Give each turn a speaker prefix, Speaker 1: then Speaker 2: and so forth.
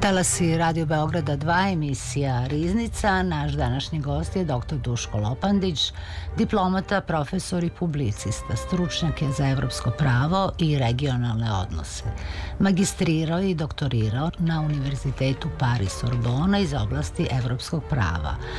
Speaker 1: Talasi Radio Beograda 2, emisija Riznica. Naš današnji gost je dr. Duško Lopandić, diplomata, profesor i publicista, stručnjak je za evropsko pravo i regionalne odnose. Magistrirao i doktorirao na Univerzitetu Paris Sorbona iz oblasti evropskog prava,